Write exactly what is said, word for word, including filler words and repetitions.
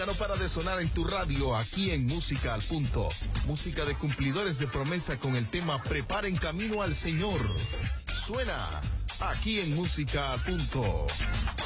No para de sonar en tu radio, aquí en Música al Punto. Música de cumplidores de promesa con el tema Preparen Camino al Señor. Suena aquí en Música al Punto.